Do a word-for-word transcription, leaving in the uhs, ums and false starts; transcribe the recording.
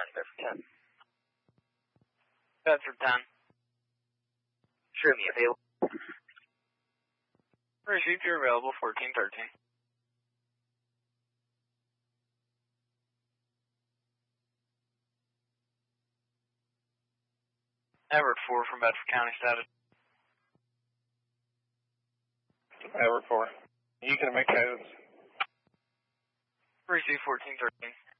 County, Bedford ten. Bedford ten. Sure, me available. Received, you're available, fourteen thirteen. Everett four from Bedford County, status. Everett four. You can make codes. Receive fourteen thirteen.